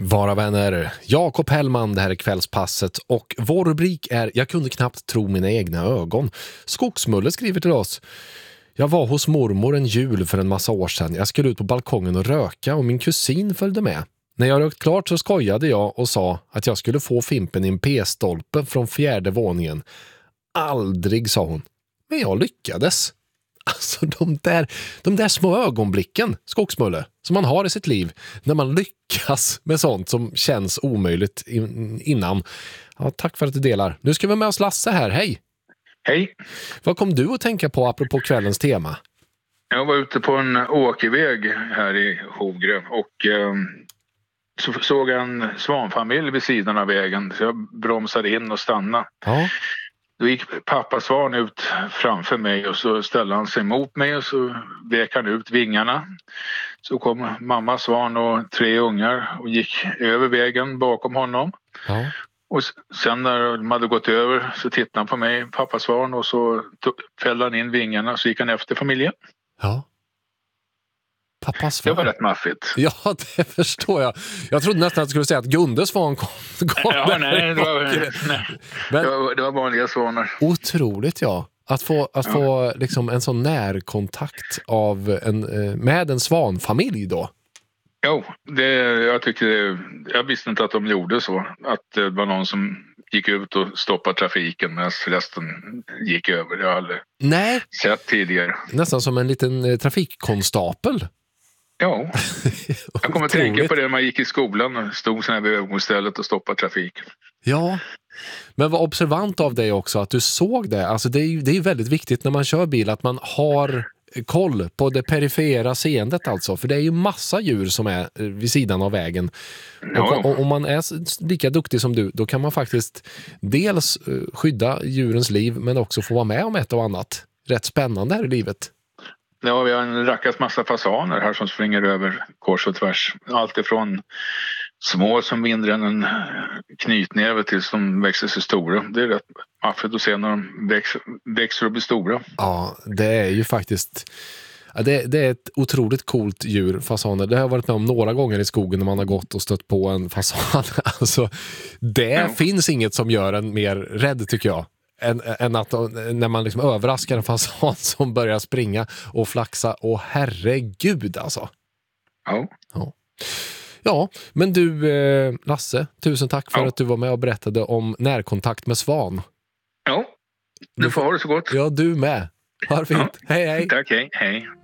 Vara vänner, Jakob Hellman, det här är Kvällspasset och vår rubrik är Jag kunde knappt tro mina egna ögon. Skogsmulle skriver till oss: Jag var hos mormor en jul för en massa år sedan. Jag skulle ut på balkongen och röka och min kusin följde med. När jag rökt klart så skojade jag och sa att jag skulle få fimpen i en p-stolpe från 4:e våningen. Aldrig, sa hon. Men jag lyckades. Alltså de där små ögonblicken, Skogsmulle, som man har i sitt liv när man lyckas med sånt som känns omöjligt innan. Ja, tack för att du delar. Nu ska vi med oss Lasse här, hej! Hej! Vad kom du att tänka på apropå kvällens tema? Jag var ute på en åkerväg här i Hovgre och så såg jag en svanfamilj vid sidan av vägen. Så jag bromsade in och stannade. Ja. Då gick pappa svan ut framför mig och så ställde han sig mot mig och så vek han ut vingarna. Så kom mamma svan och 3 ungar och gick över vägen bakom honom. Ja. Och sen när de hade gått över så tittade han på mig, pappa svan, och så fällde han in vingarna och så gick han efter familjen. Ja. Pappa svan. Det var rätt maffigt. Ja, det förstår jag. Jag trodde nästan att du skulle säga att Gunde svan kom ja, nej, det var vanliga svanar. Otroligt, ja. Att få liksom en sån närkontakt med en svanfamilj då. Jo, jag visste inte att de gjorde så. Att det var någon som gick ut och stoppade trafiken medan resten gick över. Det har jag aldrig sett tidigare. Nästan som en liten trafikkonstapel. Ja, jag kommer att tänka på det när man gick i skolan och stod sådär vid övergångsstället och stoppade trafiken. Ja, men var observant av dig också att du såg det. Alltså det är ju väldigt viktigt när man kör bil att man har koll på det perifera seendet alltså. För det är ju massa djur som är vid sidan av vägen. Ja. Och om man är lika duktig som du, då kan man faktiskt dels skydda djurens liv men också få vara med om ett och annat. Rätt spännande här i livet. Ja, vi har en rackas massa fasaner här som springer över kors och tvärs. Allt ifrån små som mindre än en knytnäve tills de växer sig stora. Det är rätt maffigt att se när de växer och blir stora. Ja, det är ju faktiskt... Ja, det är ett otroligt coolt djur, fasaner. Det har jag varit med om några gånger i skogen när man har gått och stött på en fasan. Alltså, finns inget som gör en mer rädd, tycker jag. Än att när man liksom överraskar en fasan som börjar springa och flaxa. Åh herregud alltså. Ja, men du Lasse, tusen tack för att du var med och berättade om närkontakt med svan. Ja, du får ha det så gott. Ja, du med. Ha det fint. Hej. Tack, hej.